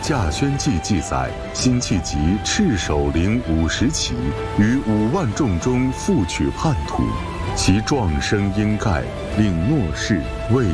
稼轩记》记载，辛弃疾赤手领50骑，于5万众中复取叛徒，其壮声英盖，令诺氏为